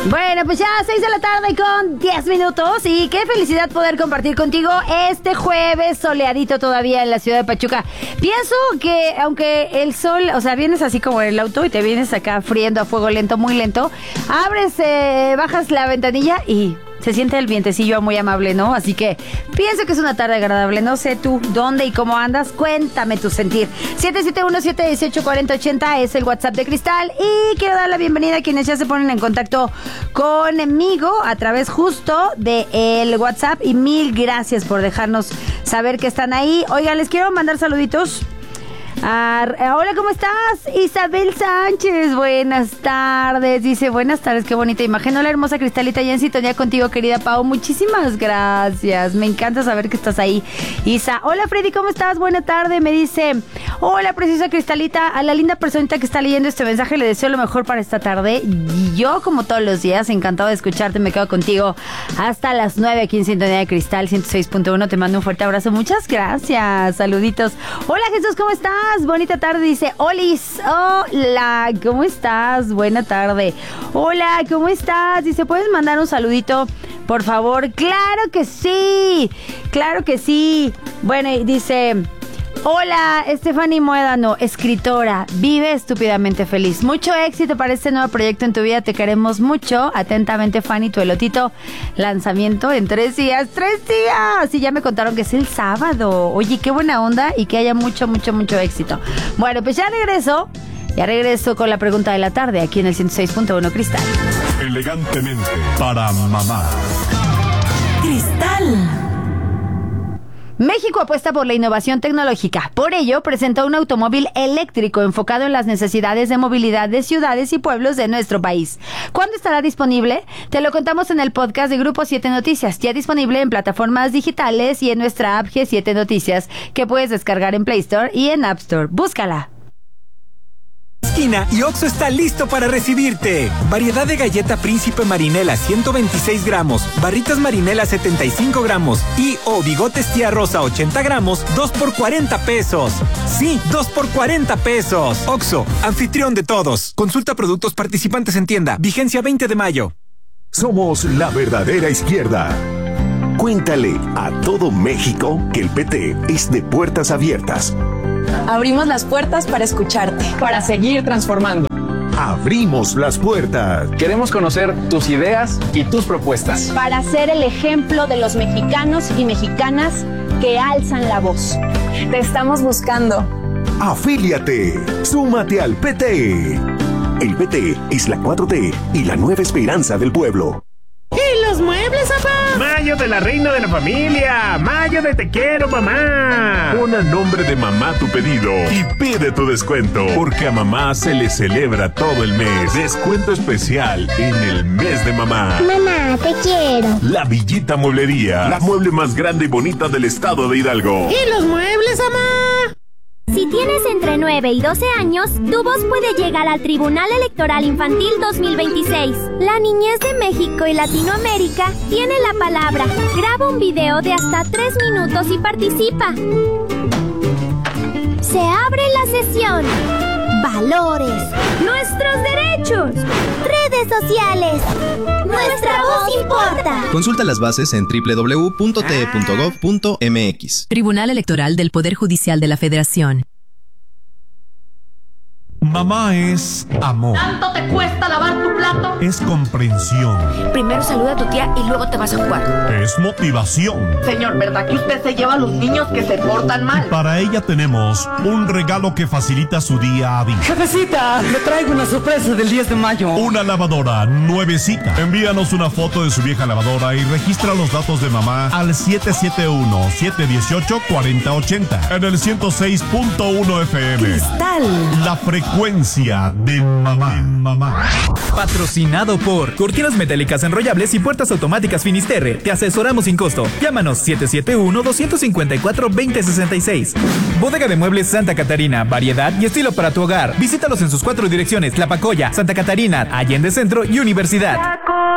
Bueno, pues ya 6 de la tarde con 10 minutos y qué felicidad poder compartir contigo este jueves soleadito todavía en la ciudad de Pachuca. Pienso que aunque el sol, o sea, vienes así como en el auto y te vienes acá friendo a fuego lento, muy lento, abres, bajas la ventanilla y se siente el vientecillo muy amable, ¿no? Así que pienso que es una tarde agradable. No sé tú dónde y cómo andas. Cuéntame tu sentir. 771-718-4080 es el WhatsApp de Cristal. Y quiero dar la bienvenida a quienes ya se ponen en contacto conmigo a través justo del WhatsApp. Y mil gracias por dejarnos saber que están ahí. Oigan, les quiero mandar saluditos. Hola, ¿cómo estás? Isabel Sánchez, buenas tardes. Dice, buenas tardes, qué bonita imagen. Hola, hermosa Cristalita, ya en sintonía contigo, querida Pau. Muchísimas gracias, me encanta saber que estás ahí, Isa. Hola, Freddy, ¿cómo estás? Buena tarde, me dice. Hola, preciosa Cristalita, a la linda personita que está leyendo este mensaje le deseo lo mejor para esta tarde. Y yo, como todos los días, encantado de escucharte, me quedo contigo hasta las 9 aquí en Sintonía de Cristal 106.1. Te mando un fuerte abrazo, muchas gracias, saluditos. Hola, Jesús, ¿cómo estás? Bonita tarde, dice Olis. Hola, ¿cómo estás? Buena tarde. Hola, ¿cómo estás? Dice, ¿puedes mandar un saludito, por favor? Claro que sí, claro que sí. Bueno, y dice, hola, Stephanie Muédano, escritora, vive estúpidamente feliz. Mucho éxito para este nuevo proyecto en tu vida, te queremos mucho. Atentamente, Fanny, tu elotito. Lanzamiento en 3 días. ¡3 días! Y ya me contaron que es el sábado. Oye, qué buena onda y que haya mucho, mucho, mucho éxito. Bueno, pues ya regreso con la pregunta de la tarde aquí en el 106.1 Cristal. Elegantemente para mamá. Cristal. México apuesta por la innovación tecnológica. Por ello, presentó un automóvil eléctrico enfocado en las necesidades de movilidad de ciudades y pueblos de nuestro país. ¿Cuándo estará disponible? Te lo contamos en el podcast de Grupo 7 Noticias, ya disponible en plataformas digitales y en nuestra app G7 Noticias, que puedes descargar en Play Store y en App Store. Búscala. Esquina y Oxxo está listo para recibirte. Variedad de galleta Príncipe Marinela 126 gramos, barritas Marinela 75 gramos y bigotes Tía Rosa 80 gramos, 2 por 40 pesos. Sí, 2 por 40 pesos. Oxxo, anfitrión de todos. Consulta productos participantes en tienda. Vigencia 20 de mayo. Somos la verdadera izquierda. Cuéntale a todo México que el PT es de puertas abiertas. Abrimos las puertas para escucharte, para seguir transformando. Abrimos las puertas. Queremos conocer tus ideas y tus propuestas. Para ser el ejemplo de los mexicanos y mexicanas que alzan la voz. Te estamos buscando. Afíliate. Súmate al PT. El PT es la 4T y la nueva esperanza del pueblo. ¿Y los muebles, papá? Mayo de la reina de la familia. Mayo de te quiero, mamá. Pon a nombre de mamá tu pedido y pide tu descuento, porque a mamá se le celebra todo el mes. Descuento especial en el mes de mamá. Mamá, te quiero. La Villita Mueblería, la mueble más grande y bonita del estado de Hidalgo. ¿Y los muebles, mamá? Si tienes entre 9 y 12 años, tu voz puede llegar al Tribunal Electoral Infantil 2026. La niñez de México y Latinoamérica tiene la palabra. Graba un video de hasta 3 minutos y participa. Se abre la sesión. Valores. Nuestros derechos. Redes sociales. Nuestra voz importa. Consulta las bases en www.te.gov.mx. Tribunal Electoral del Poder Judicial de la Federación. Mamá es amor. ¿Tanto te cuesta lavar tu plato? Es comprensión. Primero saluda a tu tía y luego te vas a jugar. Es motivación. Señor, ¿verdad que usted se lleva a los niños que se portan mal? Y para ella tenemos un regalo que facilita su día a día. Jefecita, le traigo una sorpresa del 10 de mayo. Una lavadora nuevecita. Envíanos una foto de su vieja lavadora y registra los datos de mamá al 771-718-4080 en el 106.1 FM. Cristal. La frecuencia de mamá. Patrocinado por Cortinas Metálicas Enrollables y Puertas Automáticas Finisterre. Te asesoramos sin costo. Llámanos 771-254-2066. Bodega de Muebles Santa Catarina. Variedad y estilo para tu hogar. Visítalos en sus 4 direcciones: La Pacoya, Santa Catarina, Allende Centro y Universidad.